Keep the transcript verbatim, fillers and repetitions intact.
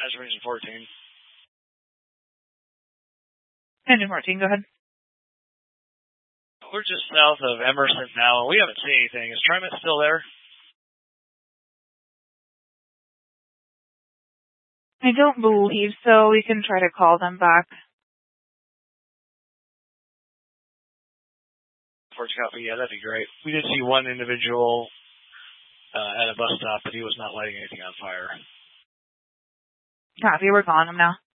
Engine fourteen. Engine fourteen, go ahead. We're just south of Emerson now, and we haven't seen anything. Is TriMet still there? I don't believe so. We can try to call them back. Forge copy, yeah, that'd be great. We did see one individual uh, at a bus stop, but he was not lighting anything on fire. Copy, we're calling them now.